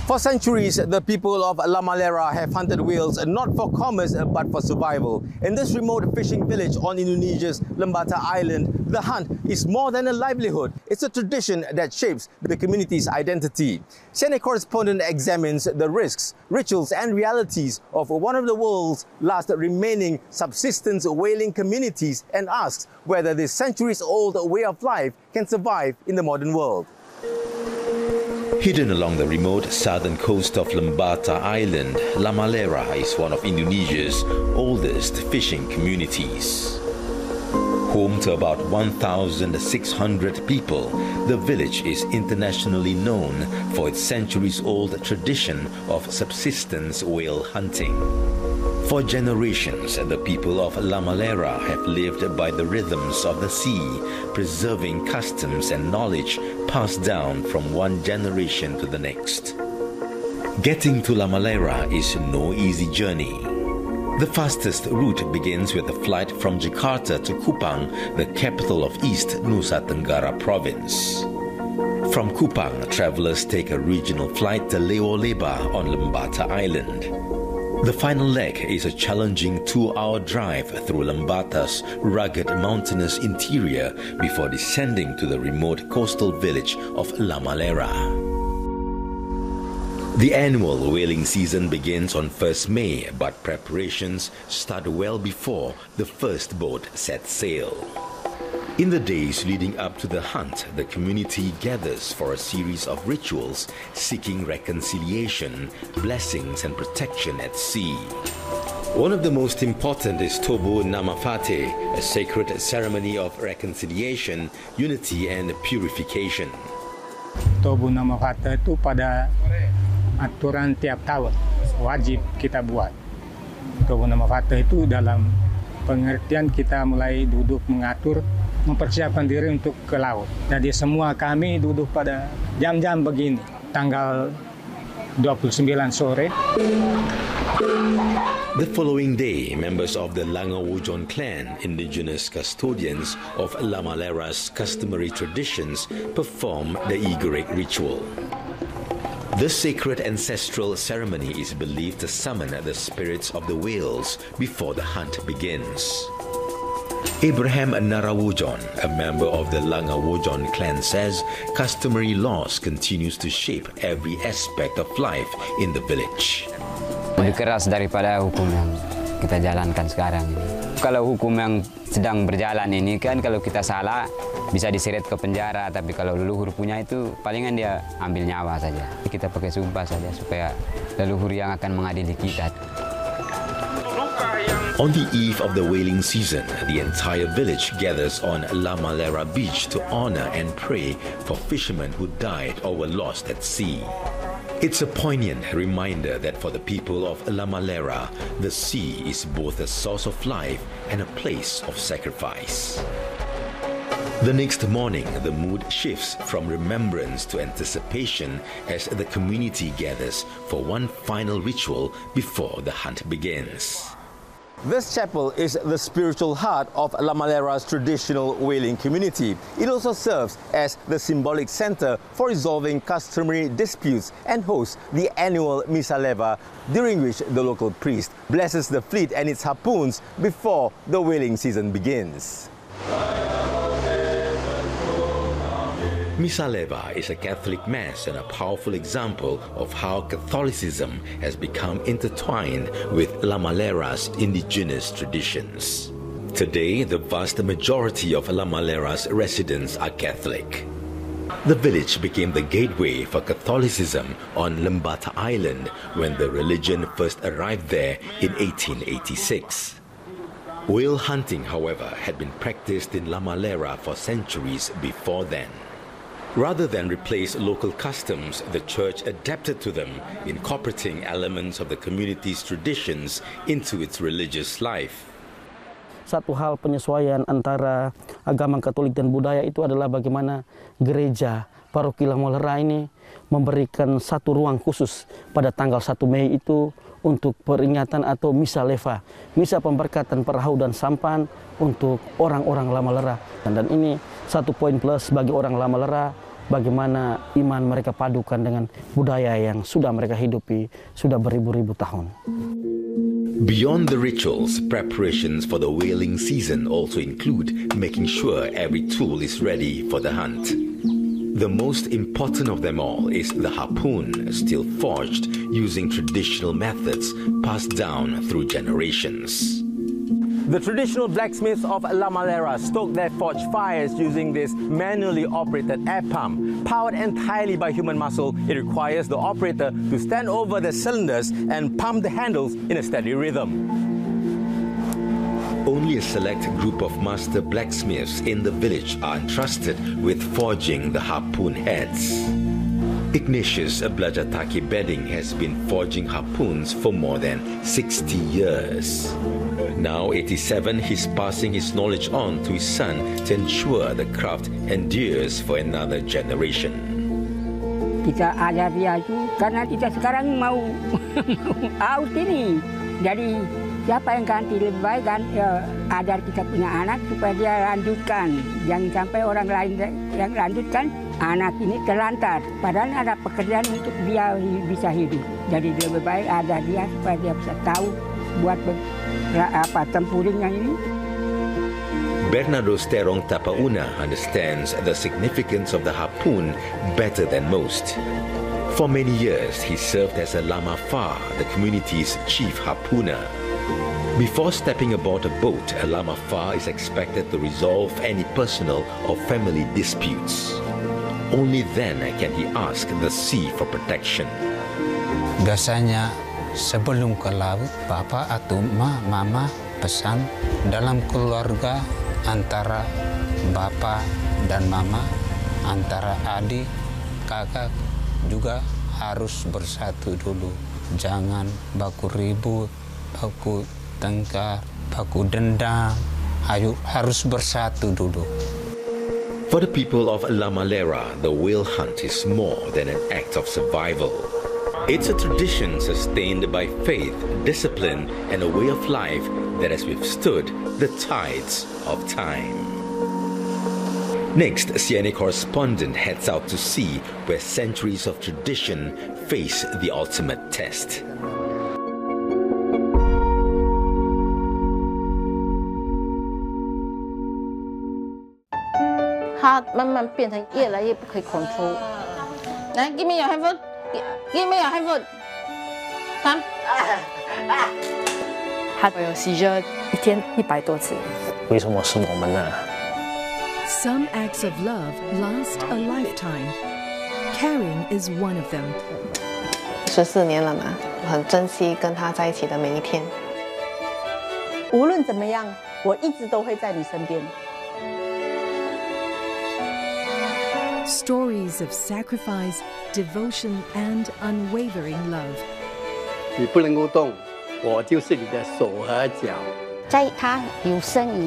For centuries, the people of La Malera have hunted whales not for commerce but for survival. In this remote fishing village on Indonesia's Lembata Island, the hunt is more than a livelihood. It's a tradition that shapes the community's identity. CNN correspondent examines the risks, rituals and realities of one of the world's last remaining subsistence whaling communities and asks whether this centuries-old way of life can survive in the modern world. Hidden along the remote southern coast of Lembata Island, La Malera is one of Indonesia's oldest fishing communities. Home to about 1,600 people, the village is internationally known for its centuries-old tradition of subsistence whale hunting. For generations, the people of La Malera have lived by the rhythms of the sea, preserving customs and knowledge passed down from one generation to the next. Getting to La Malera is no easy journey. The fastest route begins with a flight from Jakarta to Kupang, the capital of East Nusa Tenggara Province. From Kupang, travelers take a regional flight to Leo Leba on Lembata Island. The final leg is a challenging 2-hour drive through Lembata's rugged mountainous interior before descending to the remote coastal village of La Malera. The annual whaling season begins on 1st May, but preparations start well before the first boat sets sail. In the days leading up to the hunt, the community gathers for a series of rituals seeking reconciliation, blessings and protection at sea. One of the most important is Tobu Namafate, a sacred ceremony of reconciliation, unity and purification. Tobu Namafate itu pada aturan tiap tahun wajib kita buat. Tobu Namafate itu dalam pengertian kita mulai duduk mengatur, mempersiapkan diri untuk ke laut. Jadi semua kami duduk pada jam-jam begini, tanggal 29 sore. The following day, members of the Langawujon clan, indigenous custodians of La Malera's customary traditions, perform the Igorek ritual. This sacred ancestral ceremony is believed to summon the spirits of the whales before the hunt begins. Abraham Narawujon, a member of the Langawujon clan, says customary laws continues to shape every aspect of life in the village. Lebih keras daripada hukum yang kita jalankan sekarang ini. Kalau hukum yang sedang berjalan ini kan kalau kita salah bisa diseret ke penjara, tapi kalau leluhur punya itu palingan dia ambil nyawa saja. Kita pakai sumpah saja supaya leluhur yang akan mengadili kita. On the eve of the whaling season, the entire village gathers on La Malera beach to honor and pray for fishermen who died or were lost at sea. It's a poignant reminder that for the people of La Malera, the sea is both a source of life and a place of sacrifice. The next morning, the mood shifts from remembrance to anticipation as the community gathers for one final ritual before the hunt begins. This chapel is the spiritual heart of La Malera's traditional whaling community. It also serves as the symbolic center for resolving customary disputes and hosts the annual Misa Leva, during which the local priest blesses the fleet and its harpoons before the whaling season begins. Misa Leva is a Catholic mass and a powerful example of how Catholicism has become intertwined with La Malera's indigenous traditions. Today, the vast majority of La Malera's residents are Catholic. The village became the gateway for Catholicism on Lembata Island when the religion first arrived there in 1886. Whale hunting, however, had been practiced in La Malera for centuries before then. Rather than replace local customs, the church adapted to them, incorporating elements of the community's traditions into its religious life. Satu hal penyesuaian antara agama Katolik dan budaya itu adalah bagaimana gereja paroki La Malera ini memberikan satu ruang khusus pada tanggal 1 Mei itu untuk peringatan atau Misa Leva, Misa pemberkatan perahu dan sampan untuk orang-orang La Malera. Dan ini satu poin plus bagi orang La Malera bagaimana iman mereka padukan dengan budaya yang sudah mereka hidupi sudah beribu-ribu tahun. Beyond the rituals, preparations for the whaling season also include making sure every tool is ready for the hunt. The most important of them all is the harpoon, still forged using traditional methods passed down through generations. The traditional blacksmiths of La Malera stoke their forged fires using this manually operated air pump. Powered entirely by human muscle, it requires the operator to stand over the cylinders and pump the handles in a steady rhythm. Only a select group of master blacksmiths in the village are entrusted with forging the harpoon heads. Ignatius Blajataki Bedding has been forging harpoons for more than 60 years. Now 87, he's passing his knowledge on to his son to ensure the craft endures for another generation. Kita ajar dia itu karena kita sekarang mau out ini. Jadi siapa yang ganti lebih baik kan ajar kita punya anak supaya dia lanjutkan. Jangan sampai orang lain yang lanjutkan anak ini terlantar. Padahal ada pekerjaan untuk dia bisa hidup. Jadi lebih baik ajar dia supaya dia bisa tahu buat tempurungnya ini. Bernardo Sterong Tapauna understands the significance of the harpoon better than most. For many years, he served as a Lama Fa, the community's chief harpooner. Before stepping aboard a boat, a Lama Fa is expected to resolve any personal or family disputes. Only then can he ask the sea for protection. Biasanya sebelum ke laut, Papa atau Mama pesan dalam keluarga antara Bapak dan Mama, antara adik, kakak juga harus bersatu dulu. Jangan baku ribut, baku tengkar, baku dendam. Ayo harus bersatu dulu. For the people of La Malera, the whale hunt is more than an act of survival. It's a tradition sustained by faith, discipline, and a way of life that has withstood the tides of time. Next, CNA correspondent heads out to sea where centuries of tradition face the ultimate test. Give me your hand. Give me your hand. Come. 他有seizure 1天100多次。 为什么是我们呢？ Some acts of love last a lifetime. Caring is one of them. 14年了嘛，我很珍惜跟他在一起的每一天。 无论怎么样，我一直都会在你身边。 Stories of sacrifice, devotion, and unwavering love. 你不能够动，我就是你的手和脚。 在他有生以